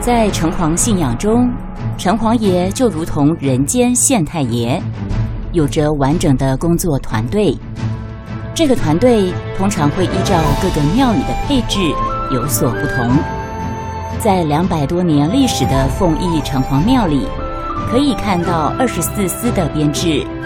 在城隍信仰中，城隍爷就如同人间县太爷，有着完整的工作团队。这个团队通常会依照各个庙宇的配置有所不同。在200多年历史的凤义城隍庙里，可以看到24司的编制，